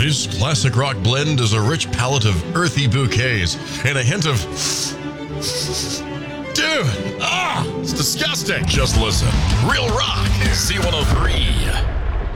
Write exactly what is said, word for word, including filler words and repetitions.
This classic rock blend is a rich palette of earthy bouquets and a hint of... Dude! Ah! It's disgusting! Just listen. Real Rock, C one oh three.